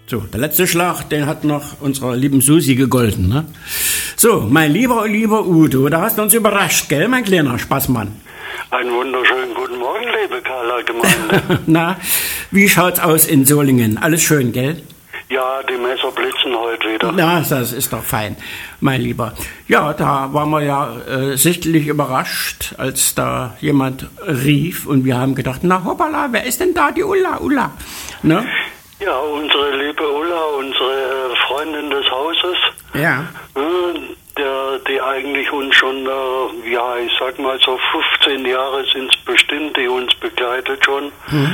So, der letzte Schlag, den hat noch unserer lieben Susi gegolten, ne? So, mein lieber Udo, da hast du uns überrascht, gell, mein kleiner Spaßmann? Einen wunderschönen guten Morgen, liebe Karler Gemeinde. Na, wie schaut's aus in Solingen? Alles schön, gell? Ja, die Messer blitzen heute wieder. Na, das ist doch fein, mein Lieber. Ja, da waren wir ja sichtlich überrascht, als da jemand rief und wir haben gedacht, na hoppala, wer ist denn da, die Ulla? Ne? Ja, unsere liebe Ulla, unsere Freundin des Hauses. Ja. Die eigentlich uns schon, ich sag mal so 15 Jahre sind es bestimmt, die uns begleitet schon.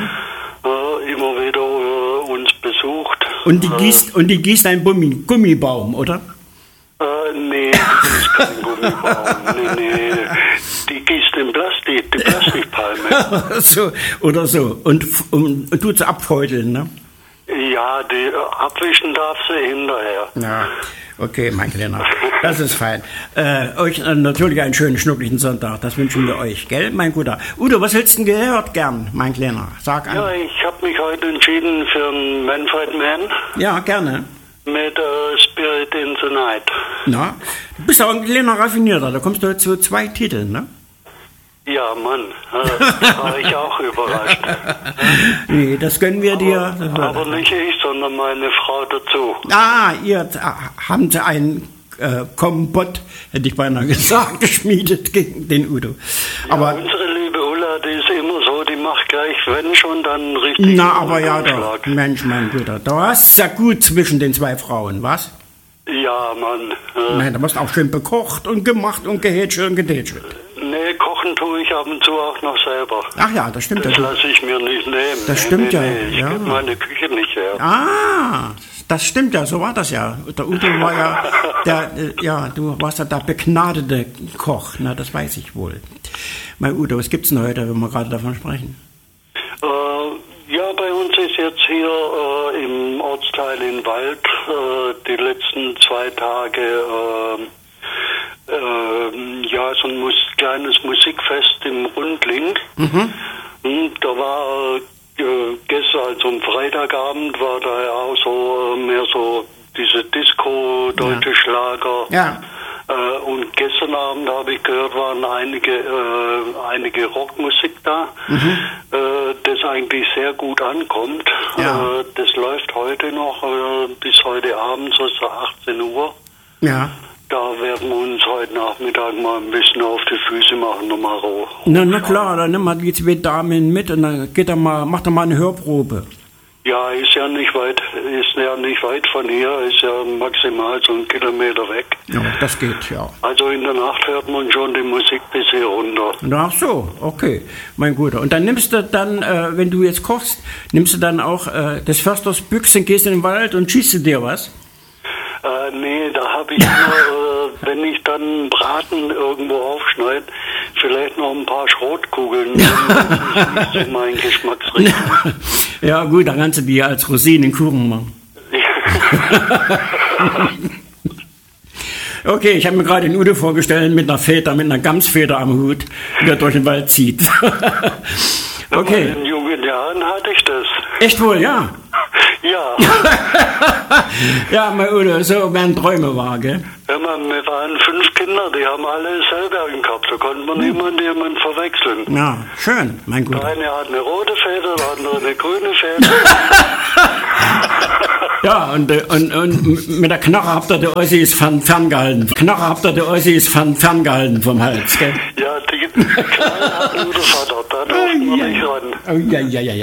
Immer wieder uns besucht. Und die gießt einen Gummibaum, oder? Nee, das ist kein Gummibaum. Nee. Die gießt die Plastikpalme. So, oder so. Und tut sie abfeudeln, ne? Ja, die abwischen darf sie hinterher. Ja, okay, mein Kleiner. Das ist fein. Euch natürlich einen schönen, schnuckligen Sonntag. Das wünschen wir euch, gell, mein Guter? Udo, was hättest du denn gehört gern, mein Kleiner? Sag an. Ja, ich habe mich heute entschieden für einen Manfred Mann. Ja, gerne. Mit Spirit in the Night. Na, du bist auch ein kleiner Raffinierter. Da kommst du zu 2 Titeln, ne? Ja, Mann, da war ich auch überrascht. Nee, das gönnen wir dir. Aber nicht ich, sondern meine Frau dazu. Ah, ihr habt einen Kompott, hätte ich beinahe gesagt, geschmiedet gegen den Udo. Aber ja, unsere liebe Ulla, die ist immer so, die macht gleich, wenn schon, dann richtig. Na, aber ja doch, Mensch, mein Guter, du hast ja gut zwischen den 2 Frauen, was? Ja, Mann. Nein, da musst auch schön bekocht und gemacht und gehätschelt und gedätschelt. Nee, kochen tue ich ab und zu auch noch selber. Ach ja, das stimmt. Das lasse ich mir nicht nehmen. Das stimmt ja. Ich gebe meine Küche nicht her. Ah, das stimmt ja, so war das ja. Der Udo war ja, du warst ja der begnadete Koch, na, das weiß ich wohl. Mein Udo, was gibt's denn heute, wenn wir gerade davon sprechen? Ja, bei uns ist jetzt hier im Ortsteil in Wald die letzten 2 Tage so ein kleines Musikfest im Rundling. Da war gestern, also am Freitagabend, war da ja auch so mehr so diese Disco, deutsche Schlager. Ja. Und gestern Abend habe ich gehört, waren einige Rockmusik da, das eigentlich sehr gut ankommt. Ja. Das läuft heute noch bis heute Abend, so 18 Uhr. Ja. Da werden wir uns heute Nachmittag mal ein bisschen auf die Füße machen, nochmal roh. Na klar, dann nimm mal die 2 Damen mit und dann macht er mal eine Hörprobe. Ja, ist ja nicht weit von hier, ist ja maximal so 1 Kilometer weg. Ja, das geht, ja. Also in der Nacht hört man schon die Musik bis hier runter. Ach so, okay, mein Guter. Und dann nimmst du dann, wenn du jetzt kochst, nimmst du dann auch des Försters Büchsen, gehst in den Wald und schießt du dir was? Nee, da habe ich nur, wenn ich dann Braten irgendwo aufschneide, vielleicht noch ein paar Schrotkugeln. Das ist mein Geschmacksrichtung. Ja gut, dann kannst du die als Rosinen in Kuchen machen. Okay, ich habe mir gerade den Udo vorgestellt mit einer Gamsfeder am Hut, die er durch den Wald zieht. Okay. In jungen Jahren hatte ich das. Echt wohl, ja? Ja. Ja, mein Udo, so werden Träume wahr, gell? Ja, wir waren 5 Kinder, die haben alle Sellbergen gehabt, da konnte man jemanden verwechseln. Ja, schön, mein Guter. Der eine hat eine rote Feder, der andere eine grüne Feder. Ja, und mit der Knarre habt ihr die Ossis ferngehalten. Vom Hals, gell? Ja, die Kleine hat nur der Vater, da darf man nicht ran. Oh, ja.